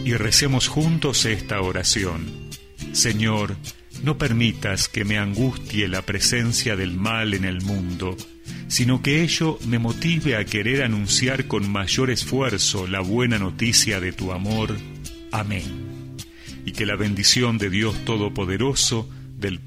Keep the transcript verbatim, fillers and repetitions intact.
y recemos juntos esta oración. Señor, no permitas que me angustie la presencia del mal en el mundo, sino que ello me motive a querer anunciar con mayor esfuerzo la buena noticia de tu amor. Amén. Y que la bendición de Dios Todopoderoso, del